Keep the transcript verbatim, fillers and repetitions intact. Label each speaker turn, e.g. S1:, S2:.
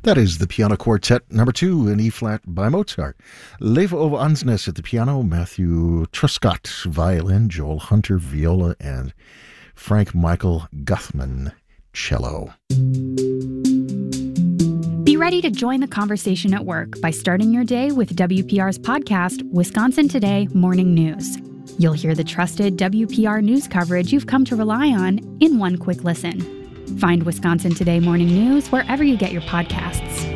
S1: That is the Piano Quartet number two in E-flat by Mozart. Leva Ova Ansnes at the piano, Matthew Truscott violin, Joel Hunter viola, and Frank Michael Guthman cello.
S2: Be ready to join the conversation at work by starting your day with W P R's podcast, Wisconsin Today Morning News. You'll hear the trusted W P R news coverage you've come to rely on in one quick listen. Find Wisconsin Today Morning News wherever you get your podcasts.